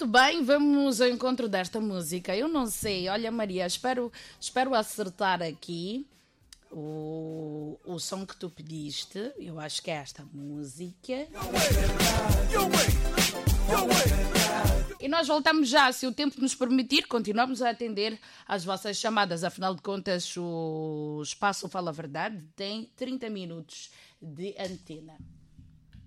bem, vamos ao encontro desta música. Eu não sei, olha Maria, espero acertar aqui o som que tu pediste. Eu acho que é esta música. E nós voltamos já, se o tempo nos permitir, continuamos a atender às vossas chamadas. Afinal de contas, o Espaço Fala a Verdade tem 30 minutos de antena.